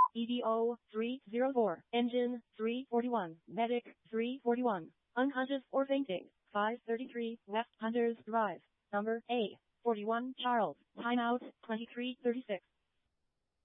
EDO 304, engine 341, medic 341, unconscious or fainting, 533 West Hunters Drive, number A41 Charles, timeout 2336.